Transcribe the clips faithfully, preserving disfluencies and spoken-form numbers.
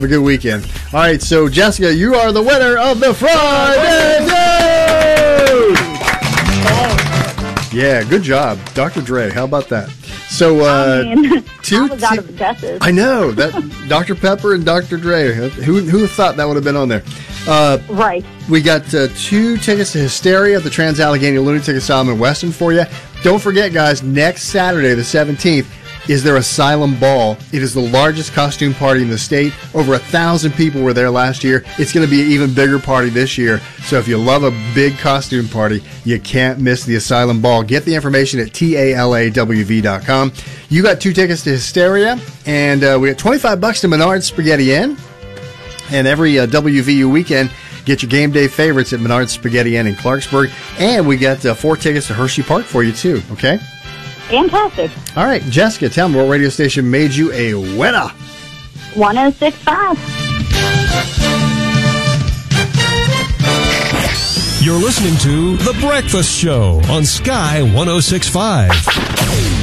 a good weekend. All right, so Jessica, you are the winner of the Friday News! Yeah, good job. Doctor Dre, how about that? So, uh, I mean, two I was out of the guesses. I know, that Doctor Pepper and Doctor Dre. Who who thought that would have been on there? Uh, right. We got uh, two tickets to Hysteria at the Trans-Allegheny Lunatic Asylum in Weston for you. Don't forget, guys, next Saturday, the seventeenth, is their Asylum Ball. It is the largest costume party in the state. Over a thousand people were there last year. It's going to be an even bigger party this year. So if you love a big costume party, you can't miss the Asylum Ball. Get the information at T A L A W V dot com. You got two tickets to Hysteria, and uh, we got twenty-five bucks to Menard's Spaghetti Inn. And every uh, W V U weekend, get your game day favorites at Menard's Spaghetti Inn in Clarksburg. And we got uh, four tickets to Hershey Park for you, too. Okay? Fantastic. All right, Jessica, tell me what radio station made you a winner. one oh six point five. You're listening to The Breakfast Show on Sky one oh six point five.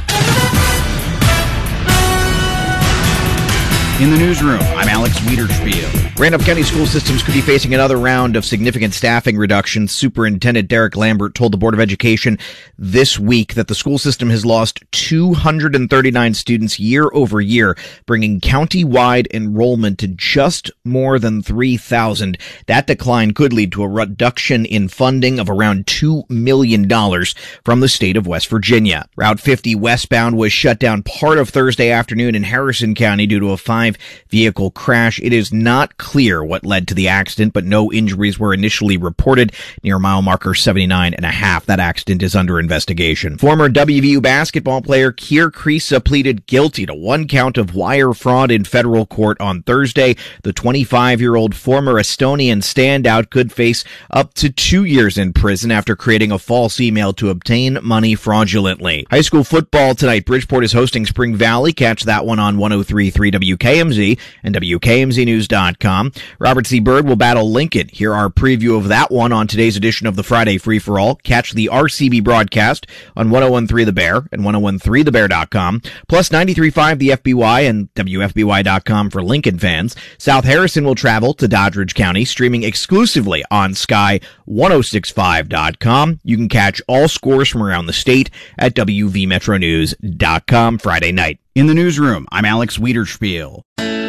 In the newsroom, I'm Alex Wiederspiel. Randolph County school systems could be facing another round of significant staffing reductions. Superintendent Derek Lambert told the Board of Education this week that the school system has lost two hundred thirty-nine students year over year, bringing county-wide enrollment to just more than three thousand. That decline could lead to a reduction in funding of around two million dollars from the state of West Virginia. Route fifty westbound was shut down part of Thursday afternoon in Harrison County due to a five vehicle crash. It is not clear what led to the accident, but no injuries were initially reported near mile marker seventy-nine and a half. That accident is under investigation. Former W V U basketball player Keir Krisa pleaded guilty to one count of wire fraud in federal court on Thursday. The twenty-five-year-old former Estonian standout could face up to two years in prison after creating a false email to obtain money fraudulently. High school football tonight. Bridgeport is hosting Spring Valley. Catch that one on one oh three point three W K M Z and W K M Z news dot com. Robert C. Byrd will battle Lincoln. Here our preview of that one on today's edition of the Friday Free-for-All. Catch the R C B broadcast on one oh one point three The Bear and one oh one point three the bear dot com, plus ninety-three point five the F B Y and W F B Y dot com for Lincoln fans. South Harrison will travel to Doddridge County, streaming exclusively on Sky one oh six point five dot com. You can catch all scores from around the state at W V Metro News dot com Friday night. In the newsroom, I'm Alex Wiederspiel.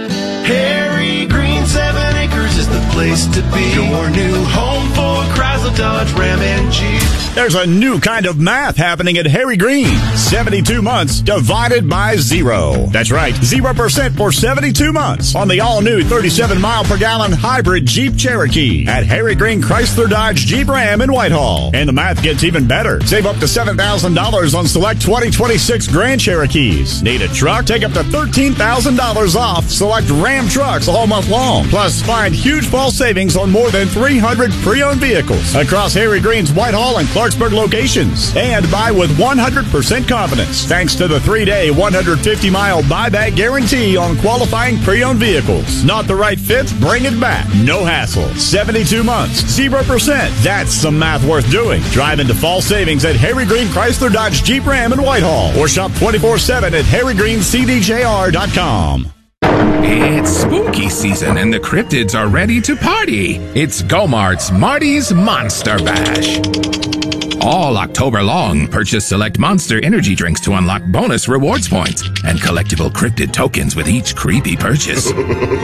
Harry Green, seven acres is the place to be. Your new home for Chrysler, Dodge, Ram, and Jeep. There's a new kind of math happening at Harry Green. seventy-two months divided by zero. That's right, zero percent for seventy-two months on the all-new thirty-seven mile per gallon hybrid Jeep Cherokee at Harry Green Chrysler Dodge Jeep Ram in Whitehall. And the math gets even better. Save up to seven thousand dollars on select twenty twenty-six Grand Cherokees. Need a truck? Take up to thirteen thousand dollars off select Ram trucks all month long. Plus, find huge fall savings on more than three hundred pre-owned vehicles across Harry Green's Whitehall and Clarksburg locations. And buy with one hundred percent confidence thanks to the three-day one hundred fifty mile buyback guarantee on qualifying pre-owned vehicles. Not the right fit? Bring it back. No hassle. seventy-two months. zero percent. That's some math worth doing. Drive into fall savings at Harry Green Chrysler Dodge Jeep Ram in Whitehall or shop twenty-four seven at harry green c d j r dot com. It's spooky season and the cryptids are ready to party. It's Go-Mart's Marty's Monster Bash. All October long, purchase select Monster energy drinks to unlock bonus rewards points and collectible cryptid tokens with each creepy purchase.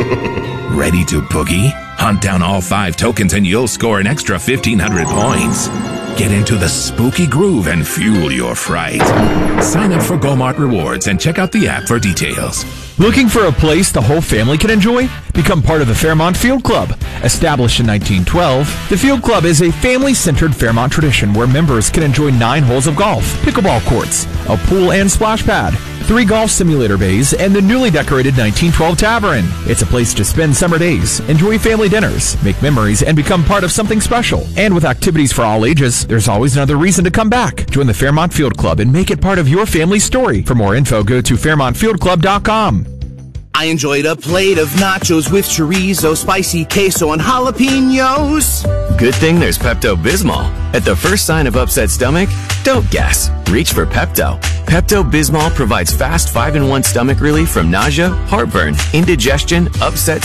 Ready to boogie? Hunt down all five tokens and you'll score an extra fifteen hundred points. Get into the spooky groove and fuel your fright. Sign up for Go-Mart Rewards and check out the app for details. Looking for a place the whole family can enjoy? Become part of the Fairmont Field Club. Established in nineteen twelve, the Field Club is a family-centered Fairmont tradition where members can enjoy nine holes of golf, pickleball courts, a pool and splash pad, three golf simulator bays, and the newly decorated nineteen twelve Tavern. It's a place to spend summer days, enjoy family dinners, make memories, and become part of something special. And with activities for all ages, there's always another reason to come back. Join the Fairmont Field Club and make it part of your family's story. For more info, go to fairmont field club dot com. I enjoyed a plate of nachos with chorizo, spicy queso, and jalapenos. Good thing there's Pepto-Bismol. At the first sign of upset stomach, don't guess. Reach for Pepto. Pepto-Bismol provides fast five in one stomach relief from nausea, heartburn, indigestion, upset